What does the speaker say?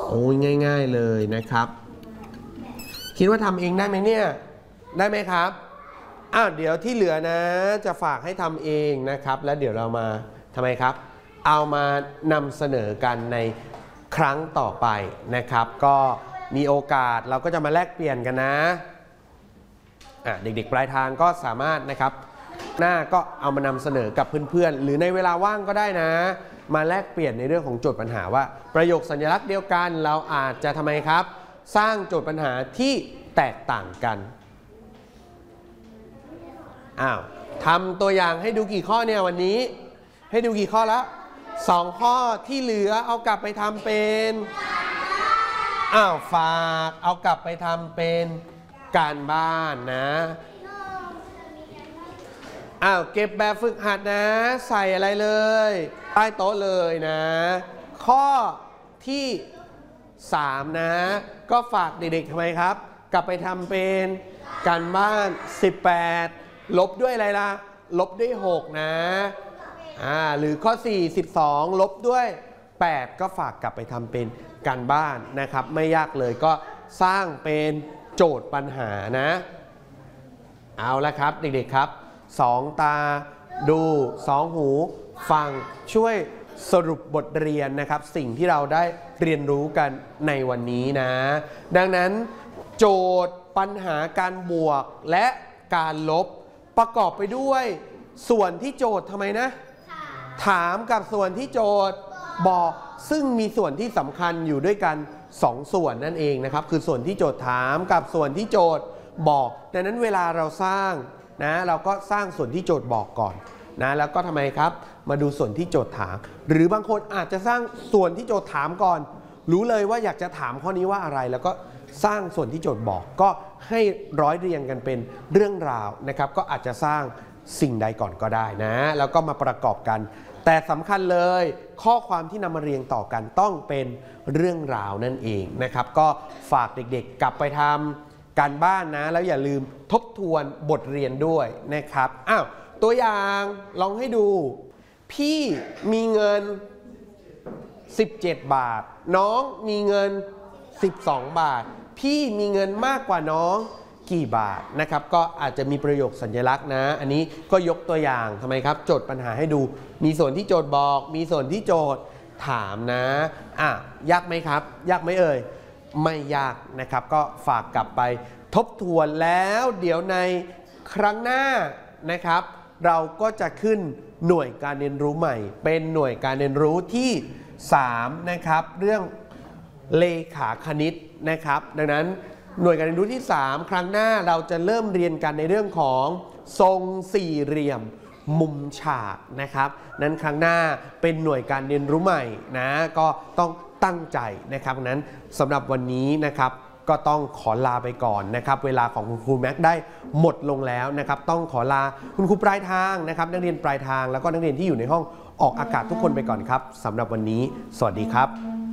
โอ้ยง่ายๆเลยนะครับคิดว่าทำเองได้ไหมเนี่ยได้ไหมครับเดี๋ยวที่เหลือนะจะฝากให้ทำเองนะครับแล้วเดี๋ยวเรามาทำไมครับเอามานำเสนอกันในครั้งต่อไปนะครับก็มีโอกาสเราก็จะมาแลกเปลี่ยนกันนะเด็กๆปลายทางก็สามารถนะครับหน้าก็เอามานำเสนอกับเพื่อนๆหรือในเวลาว่างก็ได้นะมาแลกเปลี่ยนในเรื่องของโจทย์ปัญหาว่าประโยคสัญลักษณ์เดียวกันเราอาจจะทำไมครับสร้างโจทย์ปัญหาที่แตกต่างกันทำตัวอย่างให้ดูกี่ข้อเนี่ยวันนี้ให้ดูกี่ข้อแล้ว2ข้อที่เหลือเอากลับไปทำเป็นฝากเอากลับไปทำเป็นการบ้านนะเก็บแบบฝึกหัดนะใส่อะไรเลยใต้โต๊ะเลยนะข้อที่3นะก็ฝากเด็กๆทำไมครับกลับไปทำเป็นการบ้าน18ลบด้วยอะไรล่ะลบด้วย6นะหรือข้อ4 12ลบด้วย8ก็ฝากกลับไปทำเป็นการบ้านนะครับไม่ยากเลยก็สร้างเป็นโจทย์ปัญหานะเอาละครับเด็กๆครับ2ตาดู2หูฟังช่วยสรุปบทเรียนนะครับสิ่งที่เราได้เรียนรู้กันในวันนี้นะดังนั้นโจทย์ปัญหาการบวกและการลบประกอบไปด้วยส่วนที่โจทย์ทำไมนะถามกับส่วนที่โจทย์บอกซึ่งมีส่วนที่สำคัญอยู่ด้วยกัน2ส่วนนั่นเองนะครับคือส่วนที่โจทย์ถามกับส่วนที่โจทย์บอกดังนั้นเวลาเราสร้างนะเราก็สร้างส่วนที่โจทย์บอกก่อนนะแล้วก็ทำไมครับมาดูส่วนที่โจทย์ถามหรือบางคนอาจจะสร้างส่วนที่โจทย์ถามก่อนรู้เลยว่าอยากจะถามข้อนี้ว่าอะไรแล้วก็สร้างส่วนที่โจทย์บอกก็ให้ร้อยเรียงกันเป็นเรื่องราวนะครับก็อาจจะสร้างสิ่งใดก่อนก็ได้นะแล้วก็มาประกอบกันแต่สำคัญเลยข้อความที่นำมาเรียงต่อกันต้องเป็นเรื่องราวนั่นเองนะครับก็ฝากเด็กๆกลับไปทำการบ้านนะแล้วอย่าลืมทบทวนบทเรียนด้วยนะครับตัวอย่างลองให้ดูพี่มีเงิน17 บาทน้องมีเงิน12 บาทพี่มีเงินมากกว่าน้องกี่บาทนะครับก็อาจจะมีประโยคสัญลักษณ์นะอันนี้ก็ยกตัวอย่างทำไมครับโจทย์ปัญหาให้ดูมีส่วนที่โจทย์บอกมีส่วนที่โจทย์ถามนะยากไหมครับยากไหมเอ่ยไม่ยากนะครับก็ฝากกลับไปทบทวนแล้วเดี๋ยวในครั้งหน้านะครับเราก็จะขึ้นหน่วยการเรียนรู้ใหม่เป็นหน่วยการเรียนรู้ที่3นะครับเรื่องเลขาคณิตนะครับดังนั้นหน่วยการเรียนรู้ที่3ครั้งหน้าเราจะเริ่มเรียนกันในเรื่องของทรงสี่เหลี่ยมมุมฉากนะครับนั้นครั้งหน้าเป็นหน่วยการเรียนรู้ใหม่นะก็ต้องตั้งใจนะครับนั้นสำหรับวันนี้นะครับก็ต้องขอลาไปก่อนนะครับเวลาของคุณครูแม็กได้หมดลงแล้วนะครับต้องขอลาคุณครูปลายทางนะครับนักเรียนปลายทางแล้วก็นักเรียนที่อยู่ในห้องออกอากาศทุกคนไปก่อนครับสำหรับวันนี้สวัสดีครับ